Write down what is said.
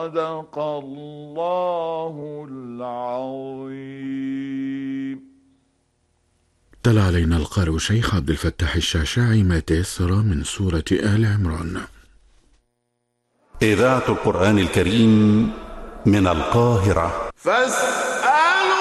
صدق الله العظيم. تلا علينا القارئ الشيخ عبد الفتاح الشعشاعي ما تيسر من سورة آل عمران. إذاعة القرآن الكريم من القاهرة.